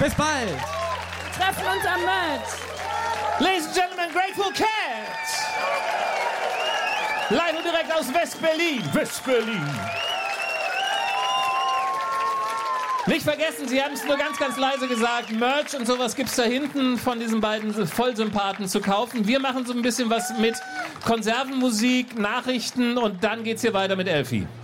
Bis bald. Wir treffen uns am Merch. Ladies and Gentlemen, Grateful Cats. Live und direkt aus West-Berlin. West-Berlin. Nicht vergessen, Sie haben es nur ganz, ganz leise gesagt, Merch und sowas gibt's da hinten von diesen beiden Vollsympathen zu kaufen. Wir machen so ein bisschen was mit Konservenmusik, Nachrichten und dann geht's hier weiter mit Elfi.